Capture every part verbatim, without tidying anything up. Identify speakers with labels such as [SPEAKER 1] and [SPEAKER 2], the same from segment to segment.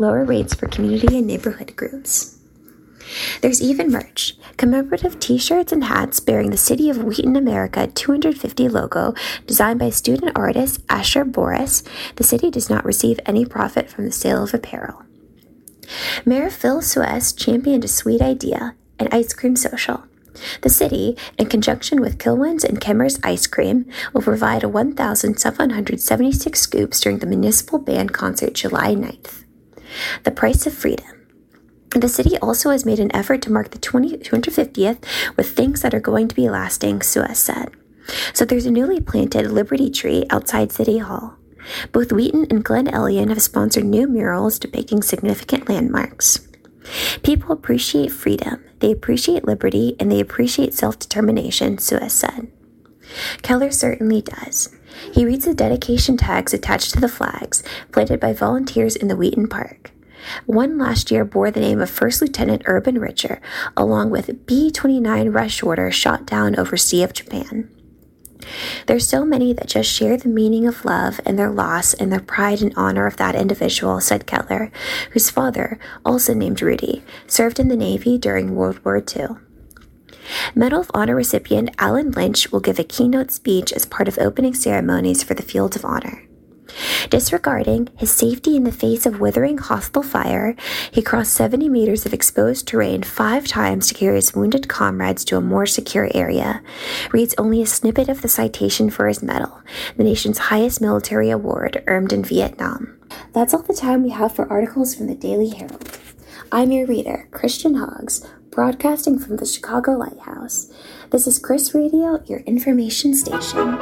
[SPEAKER 1] lower rates for community and neighborhood groups. There's even merch. Commemorative t-shirts and hats bearing the City of Wheaton, America two hundred fifty logo designed by student artist Asher Boris. The city does not receive any profit from the sale of apparel. Mayor Phil Suez championed a sweet idea, an ice cream social. The city, in conjunction with Kilwins and Kemmer's Ice Cream, will provide a one thousand seven hundred seventy-six scoops during the municipal band concert July ninth. The price of freedom. The city also has made an effort to mark the two hundred fiftieth with things that are going to be lasting, Suez said. So there's a newly planted Liberty tree outside City Hall. Both Wheaton and Glen Ellyn have sponsored new murals depicting significant landmarks. People appreciate freedom, they appreciate liberty, and they appreciate self-determination, Suez said. Keller certainly does. He reads the dedication tags attached to the flags, planted by volunteers in the Wheaton Park. One last year bore the name of First Lieutenant Urban Richer, along with B twenty-nine Rush Order shot down over Sea of Japan. There's so many that just share the meaning of love and their loss and their pride and honor of that individual, said Keller, whose father, also named Rudy, served in the Navy during World War Two. Medal of Honor recipient Alan Lynch will give a keynote speech as part of opening ceremonies for the Field of Honor. Disregarding his safety in the face of withering hostile fire, he crossed seventy meters of exposed terrain five times to carry his wounded comrades to a more secure area. Reads only a snippet of the citation for his medal, the nation's highest military award earned in Vietnam. That's all the time we have for articles from the Daily Herald. I'm your reader, Christian Hoggs, broadcasting from the Chicago Lighthouse. This is Chris Radio, your information station.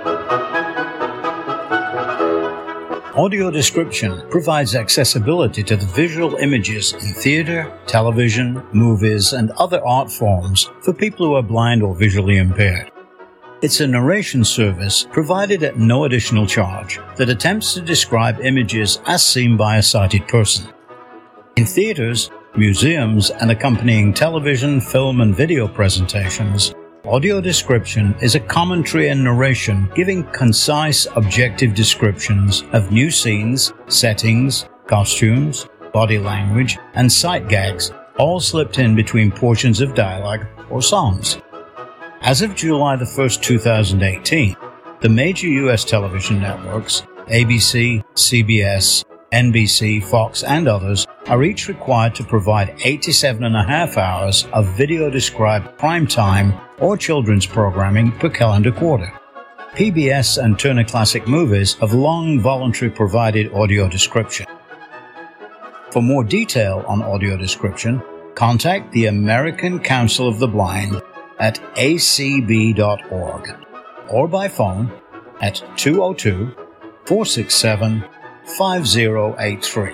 [SPEAKER 2] Audio description provides accessibility to the visual images in theater, television, movies, and other art forms for people who are blind or visually impaired. It's a narration service provided at no additional charge that attempts to describe images as seen by a sighted person. In theaters, museums, and accompanying television, film, and video presentations, audio description is a commentary and narration giving concise, objective descriptions of new scenes, settings, costumes, body language, and sight gags, all slipped in between portions of dialogue or songs. As of July the first, two thousand eighteen, the major U S television networks, A B C, C B S, N B C, Fox, and others, are each required to provide eighty-seven and a half hours of video-described primetime or children's programming per calendar quarter. P B S and Turner Classic Movies have long voluntarily provided audio description. For more detail on audio description, contact the American Council of the Blind at a c b dot org or by phone at two oh two, four six seven, five oh eight three.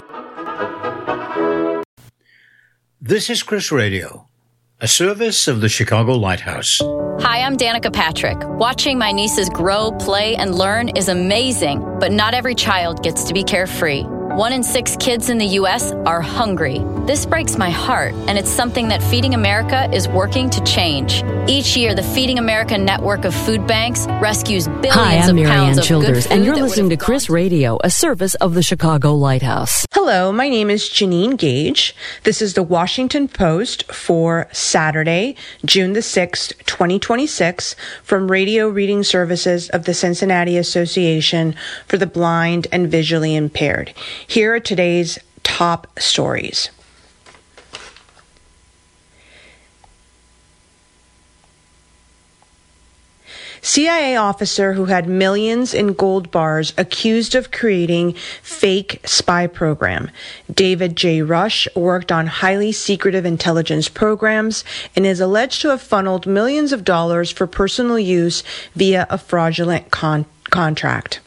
[SPEAKER 2] This is Chris Radio, a service of the Chicago Lighthouse.
[SPEAKER 3] Hi, I'm Danica Patrick. Watching my nieces grow, play, and learn is amazing, but not every child gets to be carefree. One in six kids in the U S are hungry. This breaks my heart, and it's something that Feeding America is working to change. Each year, the Feeding America network of food banks rescues billions
[SPEAKER 4] Hi, I'm
[SPEAKER 3] of
[SPEAKER 4] Mary
[SPEAKER 3] pounds
[SPEAKER 4] Ann
[SPEAKER 3] of
[SPEAKER 4] Childers,
[SPEAKER 3] good food
[SPEAKER 4] and you're
[SPEAKER 3] that
[SPEAKER 4] listening to
[SPEAKER 3] would've
[SPEAKER 4] Chris
[SPEAKER 3] gone-
[SPEAKER 4] Radio, a service of the Chicago Lighthouse.
[SPEAKER 5] Hello, my name is Janine Gage. This is the Washington Post for Saturday, June the sixth, twenty twenty-six, from Radio Reading Services of the Cincinnati Association for the Blind and Visually Impaired. Here are today's top stories. C I A officer who had millions in gold bars accused of creating fake spy program. David J. Rush worked on highly secretive intelligence programs and is alleged to have funneled millions of dollars for personal use via a fraudulent con- contract.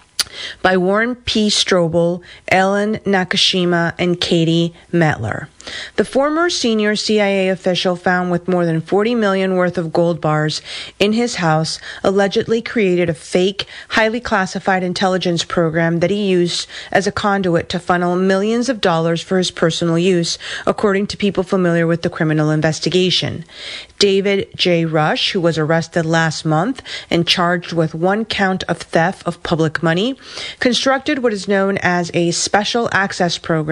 [SPEAKER 5] By Warren P. Strobel, Ellen Nakashima, and Katie Metler. The former senior C I A official found with more than forty million dollars worth of gold bars in his house allegedly created a fake, highly classified intelligence program that he used as a conduit to funnel millions of dollars for his personal use, according to people familiar with the criminal investigation. David J. Rush, who was arrested last month and charged with one count of theft of public money, constructed what is known as a special access program